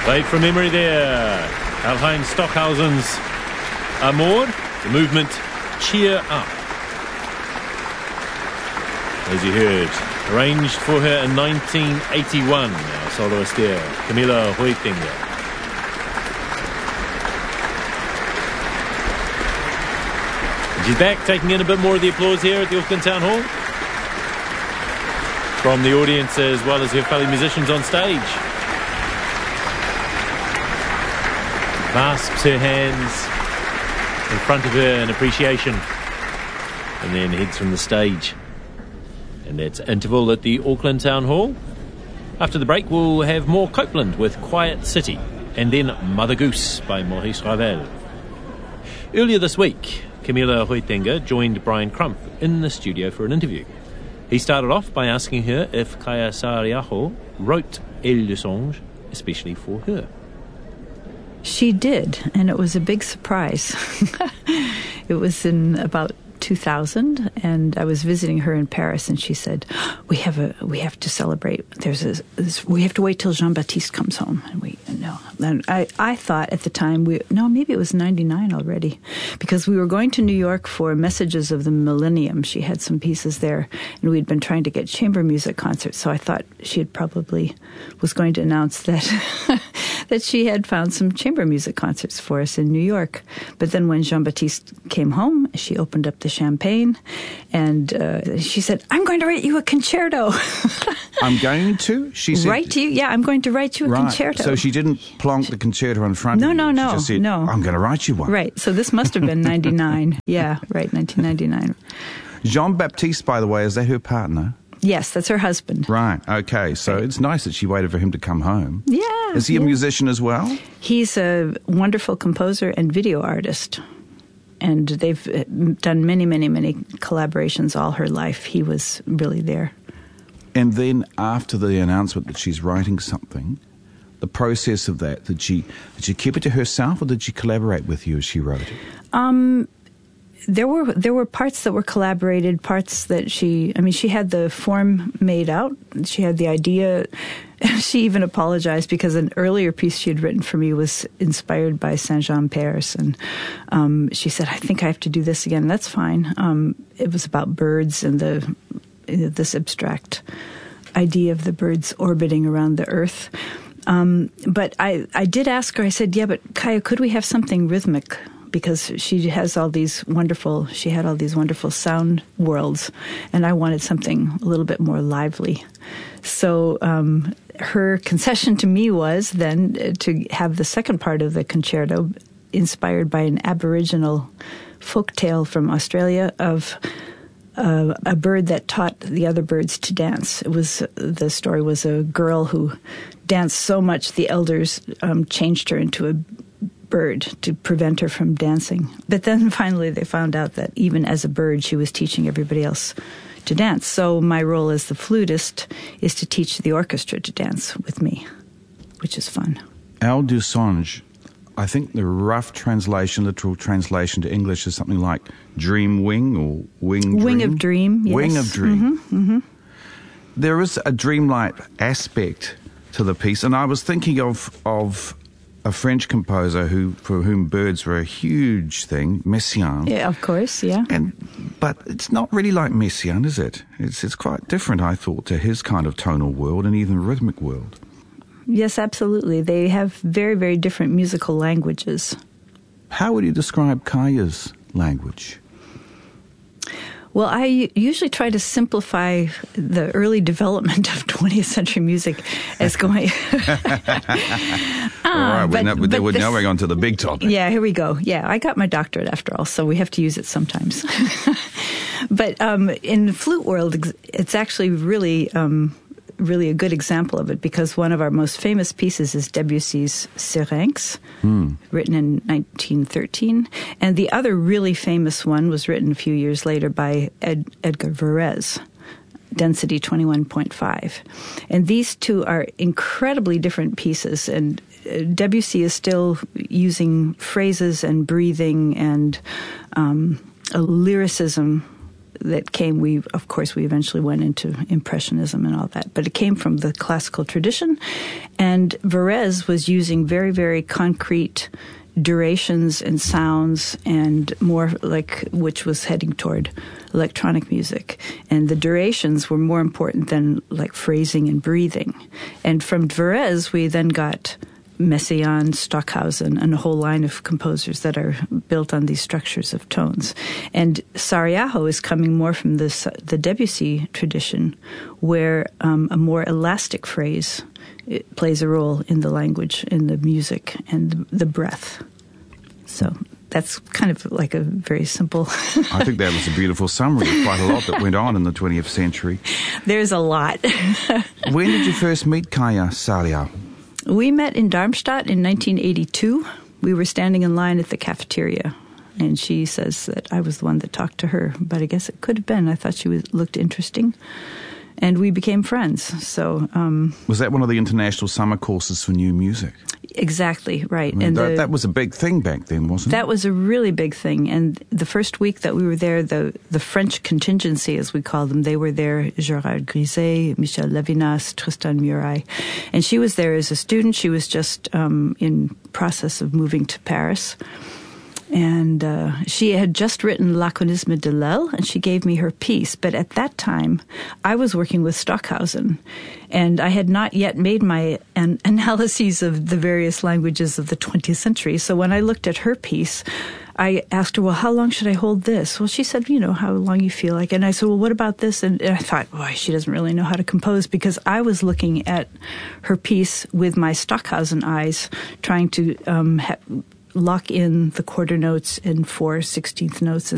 Played from memory there. Karlheinz Stockhausen's Amor, the movement Cheer Up. As you heard, arranged for her in 1981, our soloist here, Camilla Hoitinger. She's back, taking in a bit more of the applause here at the Auckland Town Hall. From the audience as well as her fellow musicians on stage. Clasps her hands in front of her in appreciation and then heads from the stage. And that's Interval at the Auckland Town Hall. After the break, we'll have more Copeland with Quiet City, and then Mother Goose by Maurice Ravel. Earlier this week, Camilla Hoitinger joined Brian Crump in the studio for an interview. He started off by asking her if Kaya Saariaho wrote Elle de Songe especially for her. She did, and it was a big surprise. It was in about 2000, and I was visiting her in Paris, and she said, "We have to celebrate. We have to wait till Jean-Baptiste comes home." And I thought at the time maybe it was 99 already, because we were going to New York for Messages of the Millennium. She had some pieces there, and we'd been trying to get chamber music concerts. So I thought she had probably was going to announce that that she had found some chamber music concerts for us in New York. But then when Jean-Baptiste came home, she opened up the champagne, and she said, "I'm going to write you a concerto." I'm going to? She said, "Write you? Yeah, I'm going to write you a concerto." So she didn't plonk the concerto in front of you. No. She just said, no. "I'm going to write you one." Right. So this must have been 99. Yeah, right, 1999. Jean-Baptiste, by the way, is that her partner? Yes, that's her husband. Right, okay. So It's nice that she waited for him to come home. Yeah. Is he a musician as well? He's a wonderful composer and video artist. And they've done many, many, many collaborations all her life. He was really there. And then after the announcement that she's writing something, the process of that, did she keep it to herself, or did she collaborate with you as she wrote it? There were parts that were collaborated, parts that she had the form made out. She had the idea. She even apologized because an earlier piece she had written for me was inspired by Saint-Jean-Perse. And she said, "I think I have to do this again." That's fine. It was about birds and this abstract idea of the birds orbiting around the earth. But I did ask her, I said, "Yeah, but Kaya, could we have something rhythmic?" Because she had all these wonderful sound worlds, and I wanted something a little bit more lively. So her concession to me was then to have the second part of the concerto inspired by an Aboriginal folk tale from Australia of a bird that taught the other birds to dance. The story was a girl who danced so much the elders changed her into a bird to prevent her from dancing. But then finally they found out that even as a bird, she was teaching everybody else to dance. So my role as the flutist is to teach the orchestra to dance with me, which is fun. Elle de Songe, I think the rough translation, literal translation to English is something like dream wing or wing dream. Wing of dream, yes. Wing of dream. Mm-hmm, mm-hmm. There is a dreamlike aspect to the piece, and I was thinking of a French composer for whom birds were a huge thing, Messiaen. Yeah, of course, yeah. But it's not really like Messiaen, is it? It's quite different, I thought, to his kind of tonal world and even rhythmic world. Yes, absolutely. They have very, very different musical languages. How would you describe Kaya's language? Well, I usually try to simplify the early development of 20th century music as going... All right, we're now on to the big topic. Yeah, here we go. Yeah, I got my doctorate after all, so we have to use it sometimes. But in the flute world, it's actually really a good example of it, because one of our most famous pieces is Debussy's Syrinx, written in 1913. And the other really famous one was written a few years later by Edgar Varese, Density 21.5. And these two are incredibly different pieces, and Debussy is still using phrases and breathing and a lyricism that came. We eventually went into Impressionism and all that, but it came from the classical tradition. And Varèse was using very, very concrete durations and sounds, and more which was heading toward electronic music. And the durations were more important than like phrasing and breathing. And from Varèse, we then got Messiaen, Stockhausen, and a whole line of composers that are built on these structures of tones. And Sariaho is coming more from the Debussy tradition, where a more elastic phrase it plays a role in the language, in the music, and the breath. So that's kind of like a very simple... I think that was a beautiful summary of quite a lot that went on in the 20th century. There's a lot. When did you first meet Kaija Saliau? We met in Darmstadt in 1982. We were standing in line at the cafeteria, and she says that I was the one that talked to her, but I guess it could have been. I thought she looked interesting, and we became friends. So, was that one of the international summer courses for new music? Exactly, right. I mean, and that was a big thing back then, wasn't it? That was a really big thing. And the first week that we were there, the French contingency, as we call them, they were there, Gérard Griset, Michel Levinas, Tristan Muraille. And she was there as a student. She was just in process of moving to Paris. And she had just written Laconisme de l'aile, and she gave me her piece. But at that time, I was working with Stockhausen, and I had not yet made my analyses of the various languages of the 20th century. So when I looked at her piece, I asked her, well, how long should I hold this? Well, she said, how long you feel like. And I said, well, what about this? And I thought, boy, she doesn't really know how to compose, because I was looking at her piece with my Stockhausen eyes, trying to lock in the quarter notes and 4/16 notes